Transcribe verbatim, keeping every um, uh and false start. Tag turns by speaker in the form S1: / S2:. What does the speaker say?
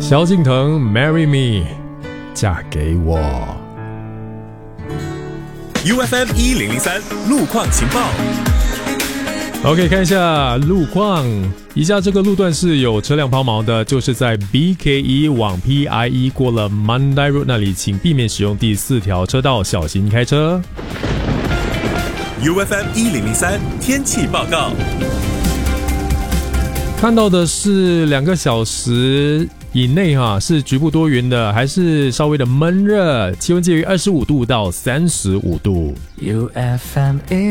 S1: 萧敬腾 Marry Me 嫁给我。
S2: U F M 一零零三路况情报。
S1: OK， 看一下路况。以下这个路段是有车辆抛锚的，就是在 B K 一 往 P I 一 过了 Mandai Road 那里，请避免使用第四条车道，小心开车。
S2: U F M 一零零三天气报告。
S1: 看到的是两个小时以内哈，是局部多云的，还是稍微的闷热，气温介于二十五度到三十五度。
S3: U F M